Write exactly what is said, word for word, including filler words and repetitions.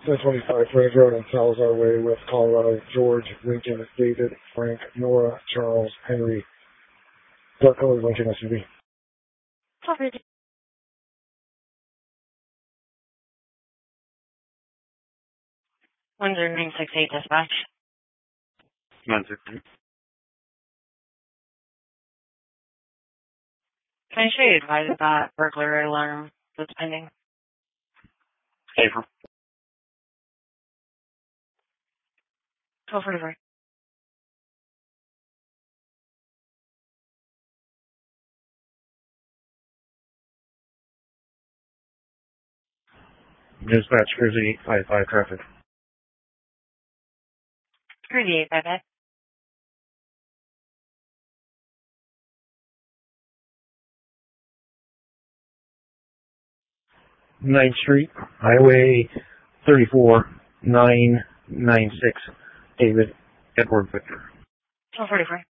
ten twenty-five Range Road on Salazar Way, West Colorado. George, Lincoln, David, Frank, Nora, Charles, Henry. Dark colored Lincoln S U V. one zero nine six eight dispatch. nine six eight. Can I show you advise that burglary alarm that's pending? April. twelve forty-four. Dispatch Cruise eight five five traffic. Cruise eight five five. ninth Street, Highway thirty-four, nine nine six, David, Edward Victor. twelve forty-four.